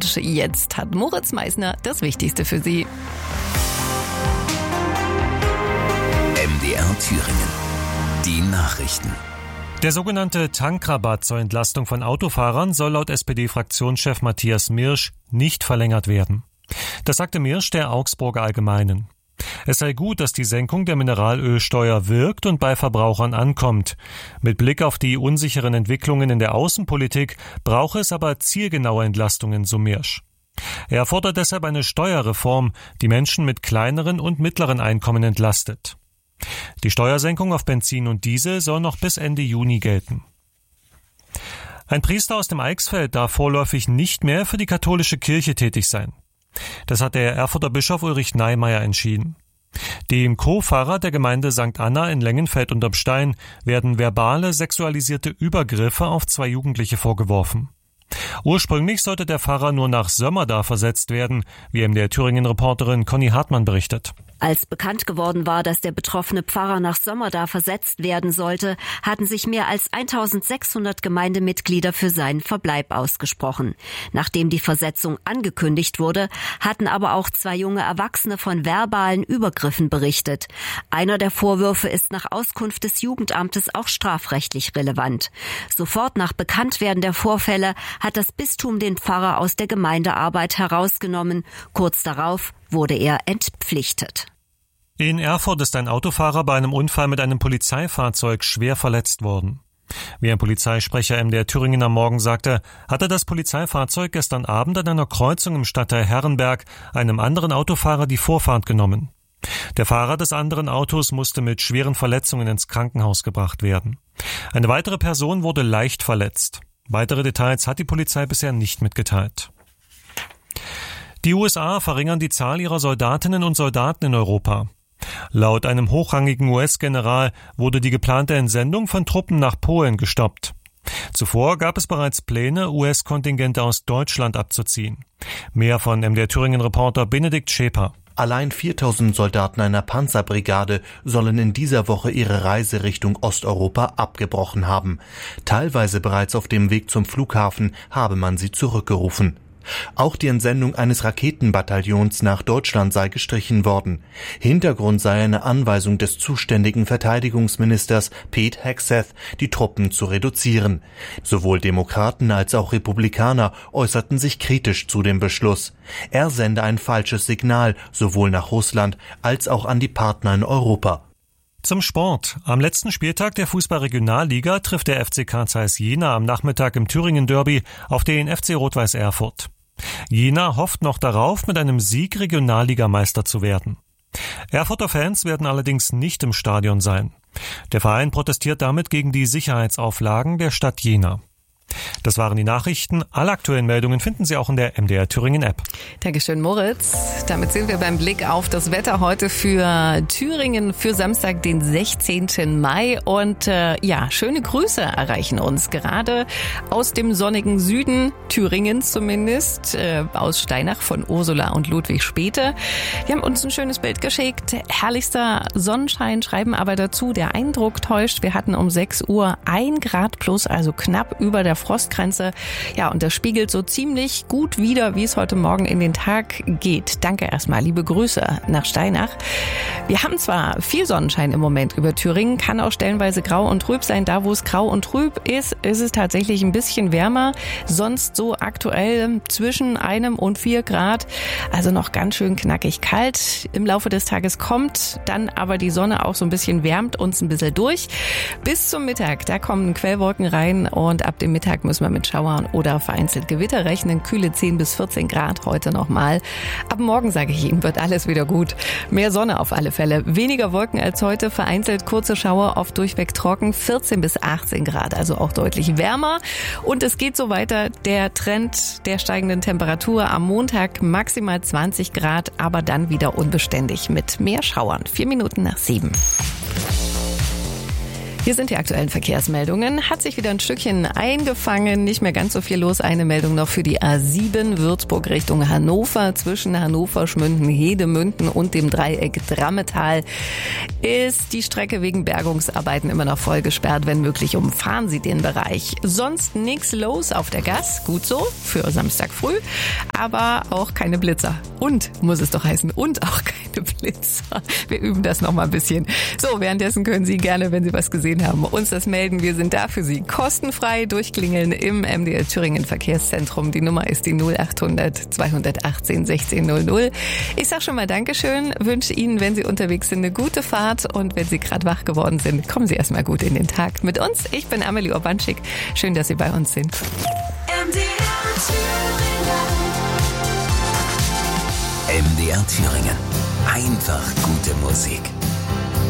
Und jetzt hat Moritz Meissner das Wichtigste für Sie. MDR Thüringen. Die Nachrichten. Der sogenannte Tankrabatt zur Entlastung von Autofahrern soll laut SPD-Fraktionschef Matthias Mirsch nicht verlängert werden. Das sagte Mirsch der Augsburger Allgemeinen. Es sei gut, dass die Senkung der Mineralölsteuer wirkt und bei Verbrauchern ankommt. Mit Blick auf die unsicheren Entwicklungen in der Außenpolitik brauche es aber zielgenaue Entlastungen, so Mirsch. Er fordert deshalb eine Steuerreform, die Menschen mit kleineren und mittleren Einkommen entlastet. Die Steuersenkung auf Benzin und Diesel soll noch bis Ende Juni gelten. Ein Priester aus dem Eichsfeld darf vorläufig nicht mehr für die katholische Kirche tätig sein. Das hat der Erfurter Bischof Ulrich Neimeyer entschieden. Dem Co-Pfarrer der Gemeinde St. Anna in Lengenfeld unterm Stein werden verbale sexualisierte Übergriffe auf 2 Jugendliche vorgeworfen. Ursprünglich sollte der Pfarrer nur nach Sömmerda versetzt werden, wie MDR Thüringen-Reporterin Conny Hartmann berichtet. Als bekannt geworden war, dass der betroffene Pfarrer nach Sömmerda versetzt werden sollte, hatten sich mehr als 1600 Gemeindemitglieder für seinen Verbleib ausgesprochen. Nachdem die Versetzung angekündigt wurde, hatten aber auch 2 junge Erwachsene von verbalen Übergriffen berichtet. Einer der Vorwürfe ist nach Auskunft des Jugendamtes auch strafrechtlich relevant. Sofort nach Bekanntwerden der Vorfälle hat das Bistum den Pfarrer aus der Gemeindearbeit herausgenommen. Kurz darauf wurde er entpflichtet. In Erfurt ist ein Autofahrer bei einem Unfall mit einem Polizeifahrzeug schwer verletzt worden. Wie ein Polizeisprecher MDR Thüringen am Morgen sagte, hatte das Polizeifahrzeug gestern Abend an einer Kreuzung im Stadtteil Herrenberg einem anderen Autofahrer die Vorfahrt genommen. Der Fahrer des anderen Autos musste mit schweren Verletzungen ins Krankenhaus gebracht werden. Eine weitere Person wurde leicht verletzt. Weitere Details hat die Polizei bisher nicht mitgeteilt. Die USA verringern die Zahl ihrer Soldatinnen und Soldaten in Europa. Laut einem hochrangigen US-General wurde die geplante Entsendung von Truppen nach Polen gestoppt. Zuvor gab es bereits Pläne, US-Kontingente aus Deutschland abzuziehen. Mehr von MDR Thüringen-Reporter Benedikt Schäper. Allein 4000 Soldaten einer Panzerbrigade sollen in dieser Woche ihre Reise Richtung Osteuropa abgebrochen haben. Teilweise bereits auf dem Weg zum Flughafen habe man sie zurückgerufen. Auch die Entsendung eines Raketenbataillons nach Deutschland sei gestrichen worden. Hintergrund sei eine Anweisung des zuständigen Verteidigungsministers Pete Hegseth, die Truppen zu reduzieren. Sowohl Demokraten als auch Republikaner äußerten sich kritisch zu dem Beschluss. Er sende ein falsches Signal sowohl nach Russland als auch an die Partner in Europa. Zum Sport. Am letzten Spieltag der Fußball-Regionalliga trifft der FC Carl Zeiss Jena am Nachmittag im Thüringen-Derby auf den FC Rot-Weiß Erfurt. Jena hofft noch darauf, mit einem Sieg Regionalligameister zu werden. Erfurter Fans werden allerdings nicht im Stadion sein. Der Verein protestiert damit gegen die Sicherheitsauflagen der Stadt Jena. Das waren die Nachrichten. Alle aktuellen Meldungen finden Sie auch in der MDR Thüringen App. Dankeschön, Moritz. Damit sind wir beim Blick auf das Wetter heute für Thüringen für Samstag, den 16. Mai. Und schöne Grüße erreichen uns gerade aus dem sonnigen Süden Thüringens zumindest, aus Steinach von Ursula und Ludwig Späte. Die haben uns ein schönes Bild geschickt. Herrlichster Sonnenschein, schreiben aber dazu, der Eindruck täuscht. Wir hatten um 6 Uhr 1 Grad plus, also knapp über der Frostgrenze. Ja, und das spiegelt so ziemlich gut wider, wie es heute Morgen in den Tag geht. Danke erstmal, liebe Grüße nach Steinach. Wir haben zwar viel Sonnenschein im Moment über Thüringen, kann auch stellenweise grau und trüb sein. Da, wo es grau und trüb ist, ist es tatsächlich ein bisschen wärmer. Sonst so aktuell zwischen 1 und 4 Grad. Also noch ganz schön knackig kalt. Im Laufe des Tages kommt dann aber die Sonne auch so ein bisschen, wärmt uns ein bisschen durch. Bis zum Mittag, da kommen Quellwolken rein und ab dem Mittag müssen wir mit Schauern oder vereinzelt Gewitter rechnen. Kühle 10 bis 14 Grad heute nochmal. Ab morgen, sage ich Ihnen, wird alles wieder gut. Mehr Sonne auf alle Fälle. Weniger Wolken als heute. Vereinzelt kurze Schauer, oft durchweg trocken. 14 bis 18 Grad, also auch deutlich wärmer. Und es geht so weiter. Der Trend der steigenden Temperatur am Montag maximal 20 Grad, aber dann wieder unbeständig mit mehr Schauern. 4 Minuten nach 7. Hier sind die aktuellen Verkehrsmeldungen. Hat sich wieder ein Stückchen eingefangen, nicht mehr ganz so viel los. Eine Meldung noch für die A7 Würzburg Richtung Hannover. Zwischen Hannover, Schmünden, Hedemünden und dem Dreieck Drammetal ist die Strecke wegen Bergungsarbeiten immer noch voll gesperrt. Wenn möglich, umfahren Sie den Bereich. Sonst nichts los auf der Gas. Gut so, für Samstag früh. Aber auch keine Blitzer. Und, muss es doch heißen, und auch keine Blitzer. Wir üben das noch mal ein bisschen. So, währenddessen können Sie gerne, wenn Sie was gesehen haben, uns das melden. Wir sind da für Sie. Kostenfrei durchklingeln im MDR Thüringen Verkehrszentrum. Die Nummer ist die 0800 218 1600. Ich sag schon mal Dankeschön, wünsche Ihnen, wenn Sie unterwegs sind, eine gute Fahrt und wenn Sie gerade wach geworden sind, kommen Sie erstmal gut in den Tag mit uns. Ich bin Amelie Urbanschik. Schön, dass Sie bei uns sind. MDR Thüringen. Einfach gute Musik.